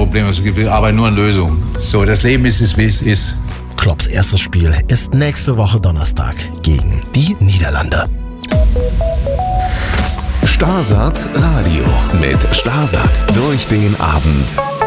Probleme. Wir arbeiten nur an Lösungen. So, das Leben ist es, wie es ist. Klopps erstes Spiel ist nächste Woche Donnerstag gegen die Niederlande. Starsat Radio mit Starsat durch den Abend.